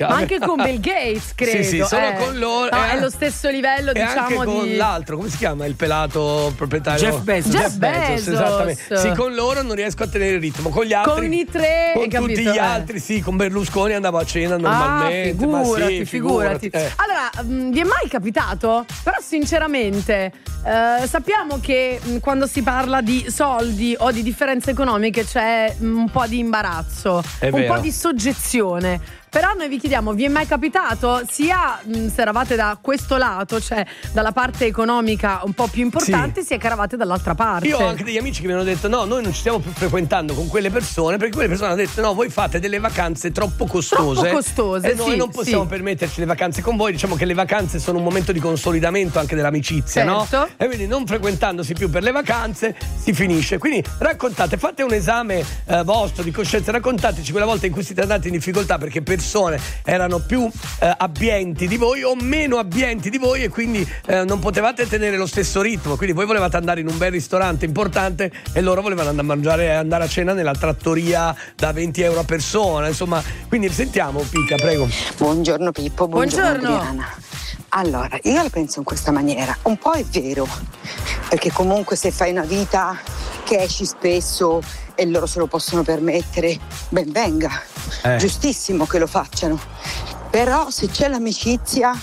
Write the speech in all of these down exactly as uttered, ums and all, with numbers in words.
Musk. Ma anche con Bill Gates, credo. Sì, sì, solo eh. con loro. No, eh, è lo stesso livello, e diciamo, anche con di... l'altro, come si chiama? Il pelato proprietario Jeff Bezos. Jeff Bezos. Esattamente. Sì, con loro non riesco a tenere il ritmo. Con gli altri, Con i tre, con hai tutti capito? gli Eh. altri, sì, con Berlusconi andavo a cena normalmente. Ah, ma figurati, sì, figurati. eh. Allora, mh, vi è mai capitato? Però sinceramente, eh, sappiamo che mh, quando si parla di soldi o di differenze economiche c'è mh, un po' di imbarazzo, È un vero. po' di soggezione. Però noi vi chiediamo, vi è mai capitato, sia mh, se eravate da questo lato, cioè dalla parte economica un po' più importante, Sì. sia che eravate dall'altra parte? Io ho anche degli amici che mi hanno detto no, noi non ci stiamo più frequentando con quelle persone, perché quelle persone hanno detto no, voi fate delle vacanze troppo costose, Troppo costose, e noi sì, non possiamo sì. permetterci le vacanze con voi. Diciamo che le vacanze sono un momento di consolidamento anche dell'amicizia, Certo. no? E quindi non frequentandosi più per le vacanze si finisce. Quindi raccontate, fate un esame eh, vostro di coscienza, raccontateci quella volta in cui siete andati in difficoltà perché persone erano più eh, abbienti di voi o meno abbienti di voi, e quindi eh, non potevate tenere lo stesso ritmo. Quindi voi volevate andare in un bel ristorante importante e loro volevano andare a mangiare, andare a cena nella trattoria da venti euro a persona, insomma. Quindi sentiamo, Pica, prego. Buongiorno Pippo, buongiorno, Buongiorno. Adriana. Allora, io la penso in questa maniera, un po' è vero, perché comunque se fai una vita che esci spesso e loro se lo possono permettere, ben venga, Eh. giustissimo che lo facciano, però se c'è l'amicizia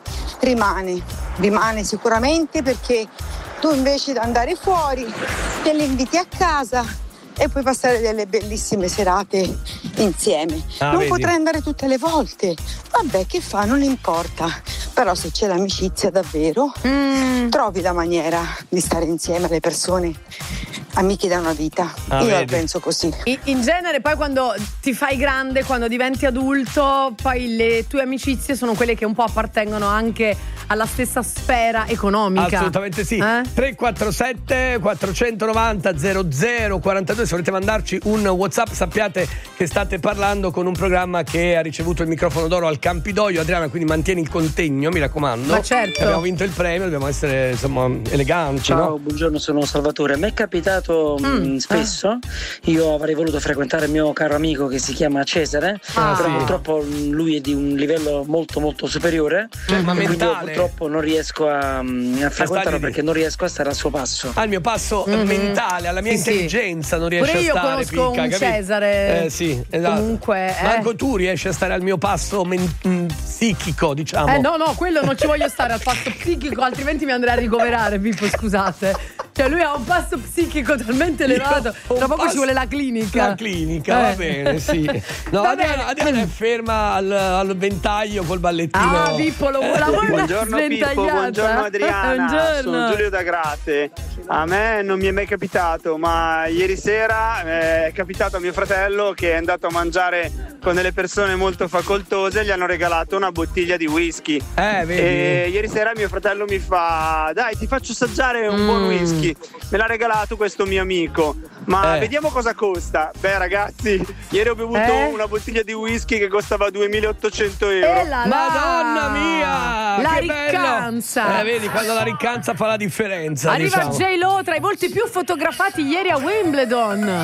rimane, rimane sicuramente, perché tu invece di andare fuori te li inviti a casa e puoi passare delle bellissime serate insieme. Ah, non vedi? potrai andare tutte le volte, vabbè, che fa, non importa, però se c'è l'amicizia davvero Mm. trovi la maniera di stare insieme alle persone amiche da una vita. Ah, Io la vedi? penso così. In, in genere poi quando ti fai grande, quando diventi adulto, poi le tue amicizie sono quelle che un po' appartengono anche alla stessa sfera economica. Assolutamente sì. Eh? tre quattro sette quattro nove zero zero zero quattro due. Se volete mandarci un WhatsApp, sappiate che state parlando con un programma che ha ricevuto il microfono d'oro al Campidoglio. Adriana, quindi mantieni il contegno, mi raccomando. Ma certo. Abbiamo vinto il premio, dobbiamo essere insomma eleganti, Ciao, no? buongiorno, sono Salvatore. Mi è capitato Mm. mh, spesso, io avrei voluto frequentare il mio caro amico che si chiama Cesare, Ah, però sì. purtroppo mh, lui è di un livello molto molto superiore, Cioè, ma e quindi io mentale? purtroppo non riesco a, mh, a frequentarlo lì. perché non riesco a stare al suo passo. Al mio passo Mhm. mentale, alla mia Sì, sì. intelligenza non riesce Pure io a stare. conosco Picca, un capito? Cesare. Eh sì, esatto. Comunque, eh. Manco tu riesci a stare al mio passo men- mh, psichico, diciamo. Eh no, no, quello non ci voglio stare al passo psichico, altrimenti mi andrei a ricoverare, Pippo, scusate. Cioè lui ha un passo psichico talmente elevato, Io ho tra un poco passo- ci vuole la clinica. La clinica, va Eh. bene, sì. No, Va Adriana, bene. Adriana è ferma al, al ventaglio col ballettino. Ah, Pippo, lo la vuoi una Buongiorno Pippo, sventagliata? buongiorno Adriana, Buongiorno. sono Giulio da Grate. A me non mi è mai capitato, ma ieri sera eh, è capitato a mio fratello che è andato a mangiare con delle persone molto facoltose e gli hanno regalato una bottiglia di whisky. Eh, vedi? E ieri sera mio fratello mi fa: dai, ti faccio assaggiare un Mm. buon whisky. Me l'ha regalato questo mio amico. Ma Eh. vediamo cosa costa. Beh ragazzi, ieri ho bevuto Eh? una bottiglia di whisky che costava duemilaottocento euro. E là là. Madonna mia! La che bello! riccanza. Eh, vedi, quando la riccanza fa la differenza. Arriva diciamo. J-Lo tra i volti più fotografati ieri a Wimbledon.